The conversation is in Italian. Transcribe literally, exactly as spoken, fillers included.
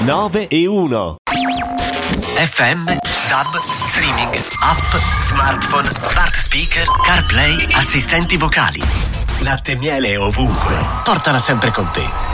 nove e uno. F M, DAB, streaming, app, smartphone, smart speaker, CarPlay, assistenti vocali. Latte e miele ovunque. Portala sempre con te.